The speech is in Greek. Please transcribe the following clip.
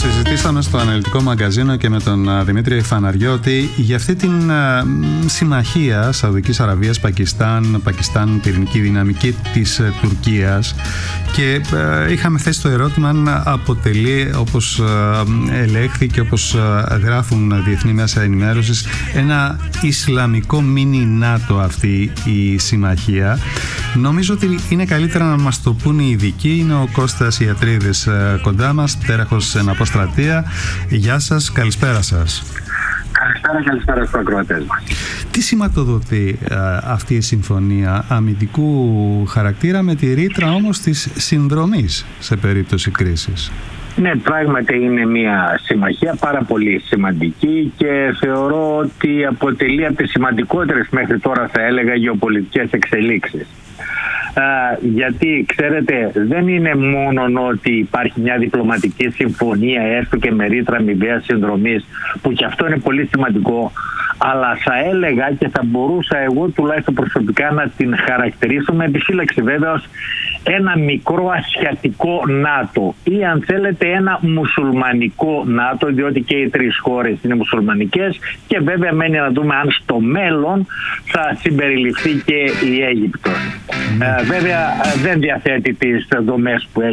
Συζητήσαμε στο Αναλυτικό Μαγκαζίνο και με τον Δημήτρη Φαναριώτη για αυτή την συμμαχία Σαουδικής Αραβίας, Πακιστάν, πυρηνική δυναμική της Τουρκίας, και είχαμε θέσει το ερώτημα αν αποτελεί, όπως ελέγχθη και όπως γράφουν διεθνή μέσα ενημέρωσης, ένα Ισλαμικό μίνι ΝΑΤΟ αυτή η συμμαχία. Νομίζω ότι είναι καλύτερα να μας το πούν οι ειδικοί. Είναι ο Κώστας Ιατρίδης κοντά μας, πτέραχος εν αποστρατεία. Γεια σας, καλησπέρα σας. Καλησπέρα στους ακροατές μας. Τι σηματοδοτεί αυτή η συμφωνία αμυντικού χαρακτήρα με τη ρήτρα όμως της συνδρομής σε περίπτωση κρίσης? Ναι, πράγματι είναι μια συμμαχία πάρα πολύ σημαντική και θεωρώ ότι αποτελεί από τις σημαντικότερες μέχρι τώρα, θα έλεγα, γεωπολιτικές εξελίξεις. Γιατί, ξέρετε, δεν είναι μόνο ότι υπάρχει μια διπλωματική συμφωνία, έστω και με ρήτρα αμοιβαίας συνδρομής, που και αυτό είναι πολύ σημαντικό, αλλά θα έλεγα και θα μπορούσα εγώ τουλάχιστον προσωπικά να την χαρακτηρίσω, με επιφύλαξη βέβαια, ως ένα μικρό ασιατικό ΝΑΤΟ, ή αν θέλετε ένα μουσουλμανικό ΝΑΤΟ, διότι και οι τρεις χώρες είναι μουσουλμανικές και βέβαια μένει να δούμε αν στο μέλλον θα συμπεριληφθεί και η Αίγυπτος. Βέβαια δεν διαθέτει τις δομές που έχει